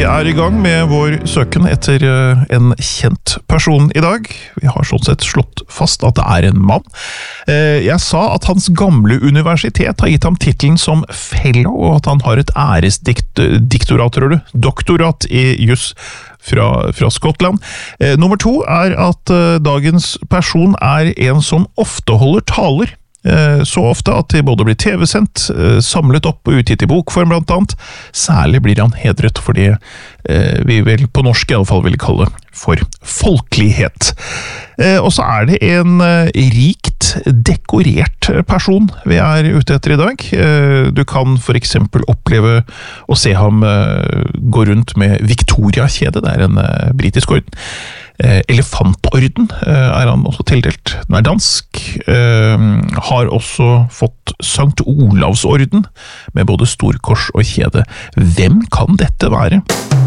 I gang med vår søken etter en kjent person I dag. Vi har sånn sett slått fast at det en mann. Jeg sa at hans gamle universitet har gitt ham titelen som fellow, og at han har et æresdoktorat, tror du? Doktorat I juss fra Skottland. Nummer 2 at dagens person en som ofte holder taler. Så ofte at de både blir TV-sendt, samlet opp og utgitt I bokform blant annet. Særlig blir han hedret for det vi vel på norsk I alle fall vil kalle for folkelighet. Og så det en rikt dekorert person vi ute etter I dag. Du kan for eksempel oppleve å se ham gå rundt med Victoria-kjede, det en britisk orden. Elefantorden han også tildelt. Den dansk, har også fått Sankt Olavsorden med både storkors og kjede. Hvem kan dette være?